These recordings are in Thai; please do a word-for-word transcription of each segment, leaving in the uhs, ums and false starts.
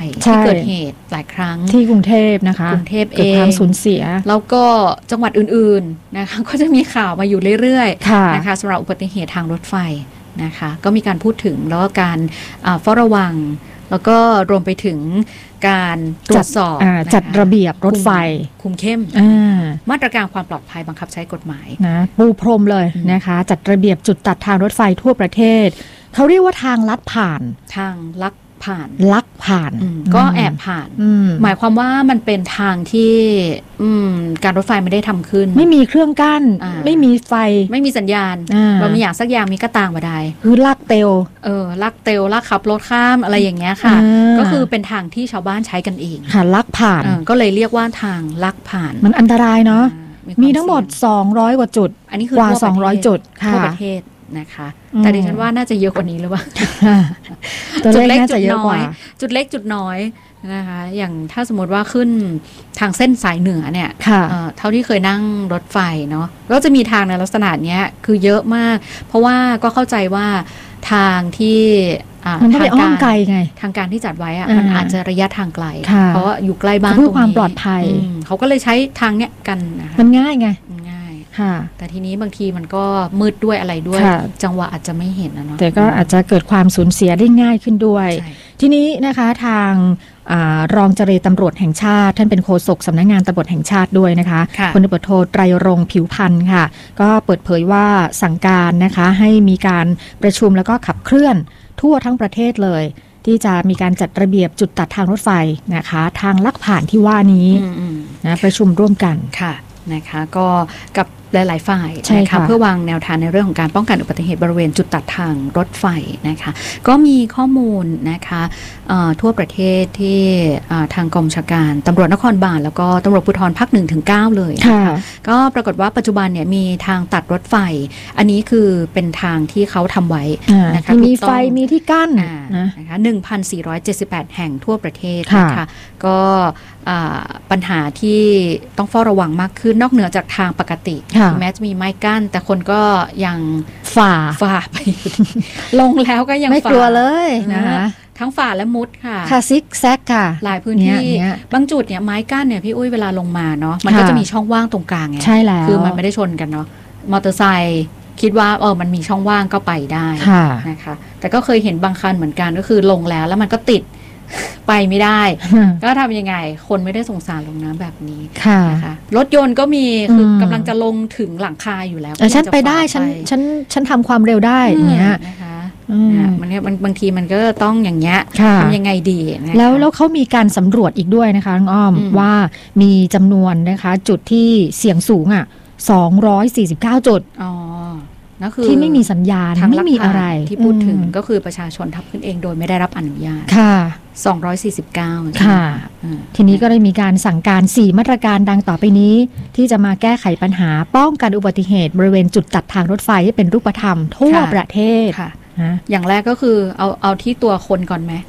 ที่เกิดเหตุหลายครั้งที่กรุงเทพนะคะกรุงเทพเองเกิดความสูญเสียแล้วก็จังหวัดอื่นๆนะคะก็จะมีข่าวมาอยู่เรื่อยๆนะคะสำหรับอุบัติเหตุทางรถไฟนะคะก็มีการพูดถึงแล้วก็การเฝ้าระวังแล้วก็รวมไปถึงการตรวจสอบจัดระเบียบรถไฟคุมเข้มมาตรการความปลอดภัยบังคับใช้กฎหมายนะปูพรมเลยนะคะจัดระเบียบจุดตัดทางรถไฟทั่วประเทศเขาเรียกว่าทางลัดผ่านทางลัดผ่านลักผ่านก็แอบผ่านหมายความว่ามันเป็นทางที่การรถไฟไม่ได้ทำขึ้นไม่มีเครื่องกั้นไม่มีไฟไม่มีสัญญาณเรามีอย่างสักอย่างมีกระต่างบันไดคือลักเตลเออลักเตลลักขับรถข้ามอะไรอย่างเงี้ยค่ะก็คือเป็นทางที่ชาวบ้านใช้กันเองค่ะลักผ่านก็เลยเรียกว่าทางลักผ่านมันอันตรายเนาะมีทั้งหมดสองร้อยกว่าจุดอันนี้คือกว่าสองร้อยจุดทั่วประเทศนะคะแต่ดิฉันว่าน่าจะเยอะกว่านี้หรือเปล่าจุดเล็กจุดน้อยจุดเล็กจุดน้อยนะคะอย่างถ้าสมมติว่าขึ้นทางเส้นสายเหนือเนี่ยเท่าที่เคยนั่งรถไฟเนาะก็จะมีทางในลักษณะนี้คือเยอะมากเพราะว่าก็เข้าใจว่าทางที่มันไม่ได้อ้อมไกลไงทางการที่จัดไว้อะมันอาจจะระยะทางไกลเพราะอยู่ใกล้บ้านตรงนี้เพื่อความปลอดภัยเขาก็เลยใช้ทางเนี้ยกันนะคะมันง่ายไงแต่ทีนี้บางทีมันก็มืดด้วยอะไรด้วยจังหวะอาจจะไม่เห็นนะเนาะแต่ก็อาจจะเกิดความสูญเสียได้ง่ายขึ้นด้วยทีนี้นะคะทางรองเจรตำรวจแห่งชาติท่านเป็นโฆษกสำนักงานตำรวจแห่งชาติด้วยนะคะพลตำรวจโทไตรรงค์ผิวพรรณค่ะก็เปิดเผยว่าสั่งการนะคะให้มีการประชุมแล้วก็ขับเคลื่อนทั่วทั้งประเทศเลยที่จะมีการจัดระเบียบจุดตัดทางรถไฟนะคะทางลักผ่านที่ว่านี้นะประชุมร่วมกันค่ะนะคะก็กับหลายๆฝ่ายนะคะเพื่อวางแนวทางในเรื่องของการป้องกันอุบัติเหตุบริเวณจุดตัดทางรถไฟนะคะก็มีข้อมูลนะคะทั่วประเทศที่ทางกองบัญชาการตำรวจนครบาลแล้วก็ตำรวจภูธรภาคหนึ่งถึงเก้าเลยนะคะก็ปรากฏว่าปัจจุบันเนี่ยมีทางตัดรถไฟอันนี้คือเป็นทางที่เขาทำไว้นะคะมีไฟมีที่กั้นนะคะ หนึ่งพันสี่ร้อยเจ็ดสิบแปด แห่งทั่วประเทศนะคะก็ปัญหาที่ต้องเฝ้าระวังมากขึ้นนอกเหนือจากทางปกติแม้จะมีไม้กั้นแต่คนก็ยังฝ่าฝ่าไปลงแล้วก็ยังไม่กลัวเลยนะคะทั้งฝ่าและมุดค่ะค่ะซิกแซกค่ะหลายพื้นที่บางจุดเนี่ยไม้กั้นเนี่ยพี่อุ้ยเวลาลงมาเนาะมันก็จะมีช่องว่างตรงกลางไงใช่แล้วคือมันไม่ได้ชนกันเนาะมอเตอร์ไซค์คิดว่าเออมันมีช่องว่างก็ไปได้นะคะแต่ก็เคยเห็นบางคันเหมือนกันก็คือลงแล้วแล้วมันก็ติดไปไม่ได้ก็ทำยังไงคนไม่ได้สงสารลงน้ำแบบนี้นะคะรถยนต์ก็มีคือกำลังจะลงถึงหลังคาอยู่แล้วฉันไปได้ฉันฉันฉันทำความเร็วได้อย่างเงี้ยนะคะมันเนี่ยบางทีมันก็ต้องอย่างเงี้ยทำยังไงดีแล้วแล้วเขามีการสำรวจอีกด้วยนะคะน้องอ้อมว่ามีจำนวนนะคะจุดที่เสี่ยงสูงอ่ะสองร้อยสี่สิบเก้าจุดอ๋อที่ไม่มีสัญญาณไม่มีอะไรที่พูดถึงก็คือประชาชนทำขึ้นเองโดยไม่ได้รับอนุญาตค่ะสองร้อยสี่สิบเก้าค่ะทีนี้ก็ได้มีการสั่งการสี่มาตรการดังต่อไปนี้ที่จะมาแก้ไขปัญหาป้องกันอุบัติเหตุบริเวณจุดตัดทางรถไฟให้เป็นรูปธรรมทั่วประเทศค่ะอย่างแรกก็คือเอาเอาที่ตัวคนก่อนไหม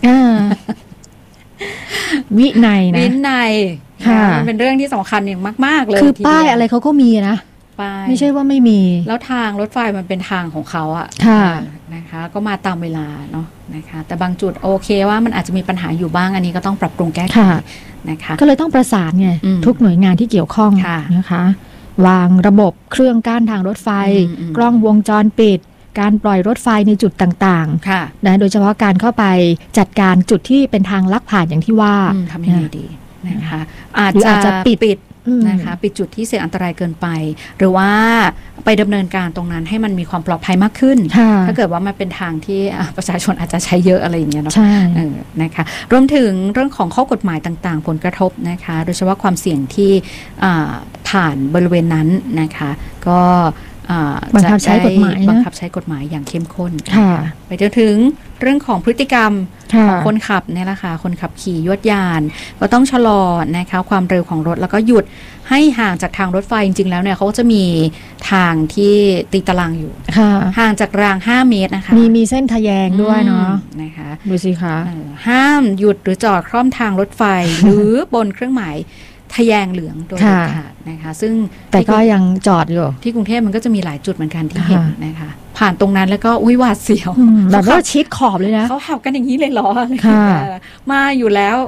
วินัยนะวินัยมันเป็นเรื่องที่สำคัญอย่างมากๆเลยคือป้ายอะไรเขาก็มีนะไม่ใช่ว่าไม่มีแล้วทางรถไฟมันเป็นทางของเขาอะนะคะก็มาตามเวลาเนาะนะคะแต่บางจุดโอเคว่ามันอาจจะมีปัญหาอยู่บ้างอันนี้ก็ต้องปรับปรุงแก้ไขนะคะก็เลยต้องประสานไงทุกหน่วยงานที่เกี่ยวข้องนะคะวางระบบเครื่องกั้นทางรถไฟกล้องวงจรปิดการปล่อยรถไฟในจุดต่างๆนะโดยเฉพาะการเข้าไปจัดการจุดที่เป็นทางลักผ่านอย่างที่ว่าทำยังไงดีนะคะอาจจะปิดปิดนะคะปิดจุดที่เสี่ยงอันตรายเกินไปหรือว่าไปดำเนินการตรงนั้นให้มันมีความปลอดภัยมากขึ้นถ้าเกิดว่ามันเป็นทางที่ประชาชนอาจจะใช้เยอะอะไรอย่างเงี้ยเนาะนะคะรวมถึงเรื่องของข้อกฎหมายต่างๆผลกระทบนะคะโดยเฉพาะความเสี่ยงที่ผ่านบริเวณนั้นนะคะก็บังคับใช้กฎหมายบังคับใช้กฎหมายอย่างเข้มข้นไปจนถึงเรื่องของพฤติกรรมของคนขับเนี่ยแหละค่ะคนขับขี่ยวดยานก็ต้องชะลอนะคะความเร็วของรถแล้วก็หยุดให้ห่างจากทางรถไฟจริงๆแล้วเนี่ยเขาจะมีทางที่ตีตารางอยู่ห่างจากรางห้าเมตรนะคะมีมีเส้นทะแยงด้วยเนาะนะคะดูสิคะห้ามหยุดหรือจอดคร่อมทางรถไฟ หรือบนเครื่องหมายทะแยงเหลืองโดยเด็ดขาดนะคะซึ่งแต่ก็ยังจอดอยู่ที่กรุงเทพมันก็จะมีหลายจุดเหมือนกันที่เห็นนะคะผ่านตรงนั้นแล้วก็อุ้ยหวาดเสียวแบบว่าชิดขอบเลยนะเขาขับกันอย่างนี้เลยเหรอมาอยู่แล้ว